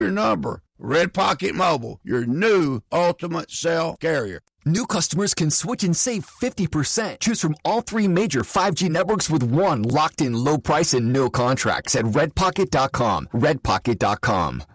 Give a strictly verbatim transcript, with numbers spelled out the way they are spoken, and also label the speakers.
Speaker 1: your number. Red Pocket Mobile, your new ultimate cell carrier.
Speaker 2: New customers can switch and save fifty percent. Choose from all three major five G networks with one locked-in low price and no contracts at red pocket dot com. red pocket dot com.